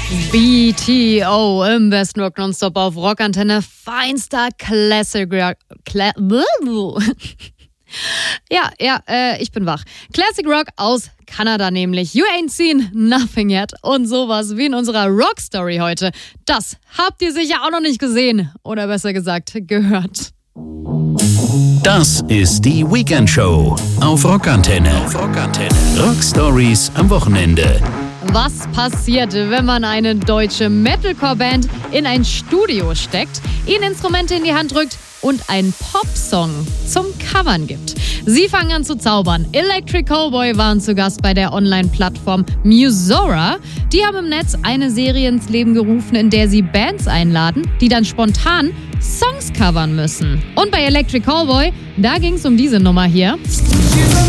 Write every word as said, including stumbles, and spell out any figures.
B T O im Best Rock Nonstop auf Rockantenne. Feinster Classic Rock. Cla- ja, ja, äh, ich bin wach. Classic Rock aus Kanada nämlich. You ain't seen nothing yet. Und sowas wie in unserer Rock-Story heute. Das habt ihr sicher auch noch nicht gesehen. Oder besser gesagt, gehört. Das ist die Weekend Show auf Rockantenne. Auf Rockantenne. Rock Stories am Wochenende. Was passiert, wenn man eine deutsche Metalcore-Band in ein Studio steckt, ihnen Instrumente in die Hand drückt und einen Popsong zum Covern gibt? Sie fangen an zu zaubern. Electric Callboy waren zu Gast bei der Online-Plattform Musora. Die haben im Netz eine Serie ins Leben gerufen, in der sie Bands einladen, die dann spontan Songs covern müssen. Und bei Electric Callboy, da ging es um diese Nummer hier.